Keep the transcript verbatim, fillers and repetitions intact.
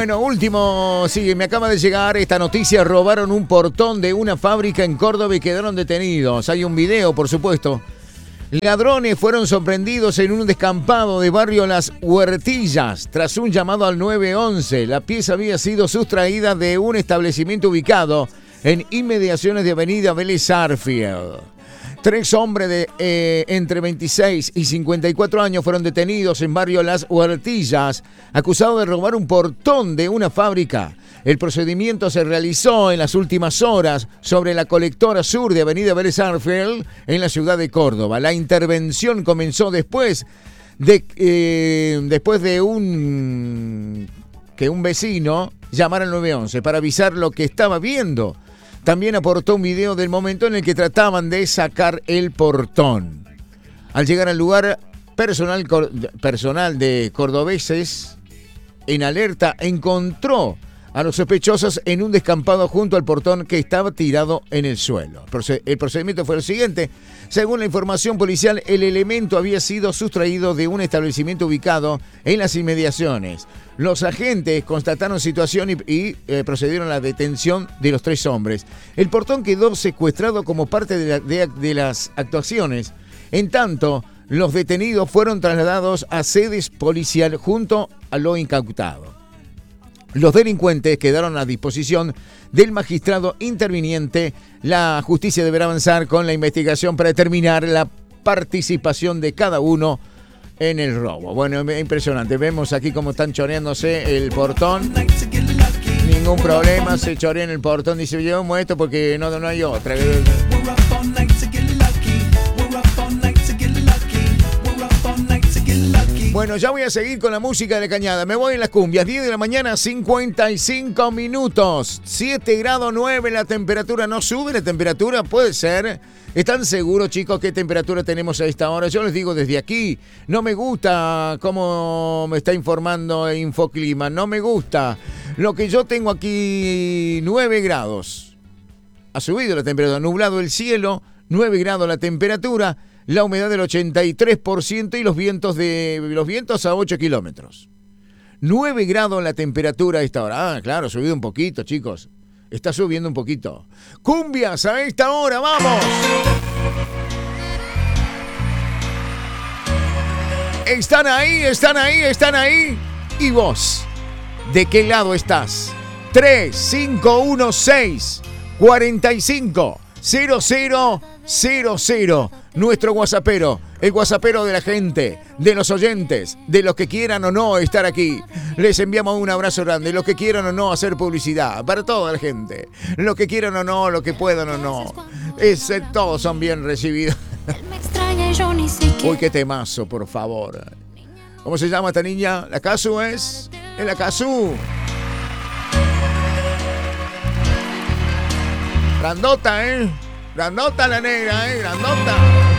Bueno, último, sí, me acaba de llegar esta noticia. Robaron un portón de una fábrica en Córdoba y quedaron detenidos. Hay un video, por supuesto. Ladrones fueron sorprendidos en un descampado de barrio Las Huertillas tras un llamado al nueve once. La pieza había sido sustraída de un establecimiento ubicado en inmediaciones de Avenida Vélez Sarsfield. Tres hombres de eh, entre veintiséis y cincuenta y cuatro años fueron detenidos en barrio Las Huertillas, acusados de robar un portón de una fábrica. El procedimiento se realizó en las últimas horas sobre la colectora sur de Avenida Vélez Sarsfield en la ciudad de Córdoba. La intervención comenzó después de, eh, después de un, que un vecino llamara al nueve once para avisar lo que estaba viendo. También aportó un video del momento en el que trataban de sacar el portón. Al llegar al lugar, personal, personal de cordobeses en alerta encontró a los sospechosos en un descampado junto al portón que estaba tirado en el suelo. El procedimiento fue el siguiente. Según la información policial, el elemento había sido sustraído de un establecimiento ubicado en las inmediaciones. Los agentes constataron situación y, y eh, procedieron a la detención de los tres hombres. El portón quedó secuestrado como parte de, la, de, de las actuaciones. En tanto, los detenidos fueron trasladados a sedes policial junto a lo incautado. Los delincuentes quedaron a disposición del magistrado interviniente. La justicia deberá avanzar con la investigación para determinar la participación de cada uno en el robo. Bueno, impresionante. Vemos aquí cómo están choreándose el portón. Ningún problema, se chorean el portón. Dice, llevamos esto porque no, no hay otra. Bueno, ya voy a seguir con la música de la cañada. Me voy en las cumbias. diez de la mañana, cincuenta y cinco minutos. siete grados nueve la temperatura. ¿No sube la temperatura? Puede ser. ¿Están seguros, chicos, qué temperatura tenemos a esta hora? Yo les digo desde aquí, no me gusta cómo me está informando Infoclima. No me gusta. Lo que yo tengo aquí, nueve grados. Ha subido la temperatura. Nublado el cielo, nueve grados la temperatura. La humedad del ochenta y tres por ciento y los vientos de los vientos a ocho kilómetros. nueve grados la temperatura a esta hora. Ah, claro, ha subido un poquito, chicos. Está subiendo un poquito. Cumbias a esta hora, ¡vamos! Están ahí, están ahí, están ahí. ¿Y vos? ¿De qué lado estás? tres cinco uno seis cuatro cinco cero cero cero cero. Nuestro WhatsAppero, el WhatsAppero de la gente, de los oyentes, de los que quieran o no estar aquí. Les enviamos un abrazo grande, los que quieran o no hacer publicidad, para toda la gente. Los que quieran o no, los que puedan o no. Es, todos son bien recibidos. Uy, qué temazo, por favor. ¿Cómo se llama esta niña? ¿La Casu es? ¿Es la Casu? Grandota, ¿eh? Grandota la negra, ¿eh? Grandota.